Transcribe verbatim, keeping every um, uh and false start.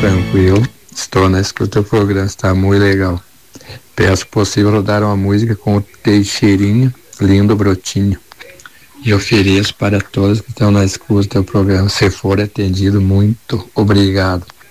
tranquilo. Estou na escuta do programa, está muito legal. Peço possível rodar uma música com o Teixeirinho, Lindo Brotinho. E ofereço para todos que estão na escuta do programa. Se for atendido, muito obrigado.